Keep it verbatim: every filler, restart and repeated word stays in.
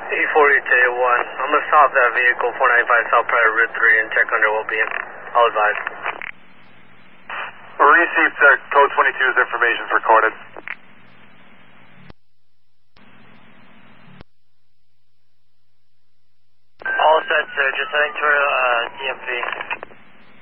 E forty J one. I'm gonna stop that vehicle, four ninety-five South Private Route three, and check under well-being. I'll advise. Received, sir. Code twenty-two's information's recorded. All set, sir. Just heading to uh, D M V.